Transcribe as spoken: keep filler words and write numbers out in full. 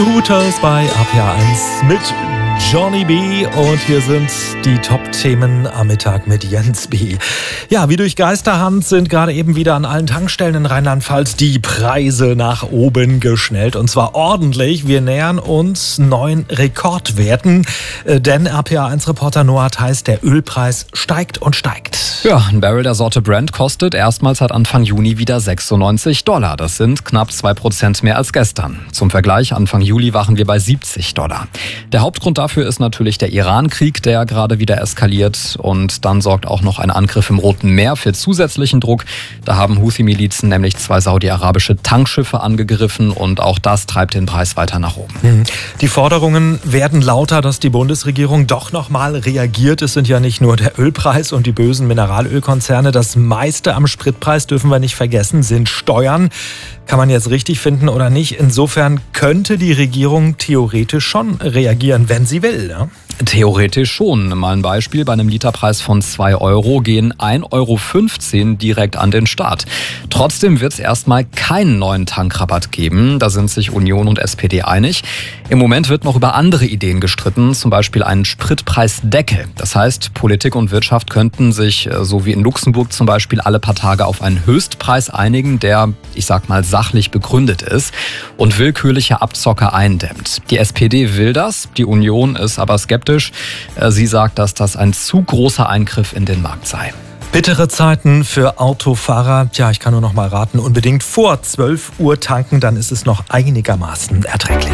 Hooters bei A P A eins mit Johnny B. Und hier sind die Top-Themen am Mittag mit Jens B. Ja, wie durch Geisterhand sind gerade eben wieder an allen Tankstellen in Rheinland-Pfalz die Preise nach oben geschnellt. Und zwar ordentlich. Wir nähern uns neuen Rekordwerten. Denn A P A eins Reporter Noah Theis, der Ölpreis steigt und steigt. Ja, ein Barrel der Sorte Brent kostet erstmals seit Anfang Juni wieder sechsundneunzig Dollar. Das sind knapp zwei Prozent mehr als gestern. Zum Vergleich, Anfang Juli waren wir bei siebzig Dollar. Der Hauptgrund dafür ist natürlich der Iran-Krieg, der gerade wieder eskaliert. Und dann sorgt auch noch ein Angriff im Roten Meer für zusätzlichen Druck. Da haben Houthi-Milizen nämlich zwei saudi-arabische Tankschiffe angegriffen und auch das treibt den Preis weiter nach oben. Die Forderungen werden lauter, dass die Bundesregierung doch noch mal reagiert. Es sind ja nicht nur der Ölpreis und die bösen Mineralölkonzerne. Das meiste am Spritpreis, dürfen wir nicht vergessen, sind Steuern. Kann man jetzt richtig finden oder nicht? Insofern könnte die Regierung theoretisch schon reagieren, wenn sie will, ne? Theoretisch schon. Mal ein Beispiel. Bei einem Literpreis von zwei Euro gehen ein Euro fünfzehn direkt an den Staat. Trotzdem wird es erstmal keinen neuen Tankrabatt geben. Da sind sich Union und S P D einig. Im Moment wird noch über andere Ideen gestritten, zum Beispiel einen Spritpreisdeckel. Das heißt, Politik und Wirtschaft könnten sich, so wie in Luxemburg zum Beispiel, alle paar Tage auf einen Höchstpreis einigen, der, ich sag mal, sachlich begründet ist und willkürliche Abzocker eindämmt. Die S P D will das, die Union ist aber skeptisch. Sie sagt, dass das ein zu großer Eingriff in den Markt sei. Bittere Zeiten für Autofahrer. Tja, ich kann nur noch mal raten, unbedingt vor zwölf Uhr tanken, dann ist es noch einigermaßen erträglich.